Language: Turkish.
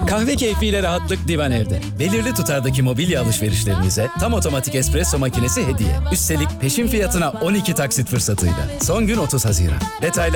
Kahve keyfiyle rahatlık Divan Ev'de. Belirli tutardaki mobilya alışverişlerinize tam otomatik espresso makinesi hediye. Üstelik peşin fiyatına 12 taksit fırsatıyla. Son gün 30 Haziran. Detaylar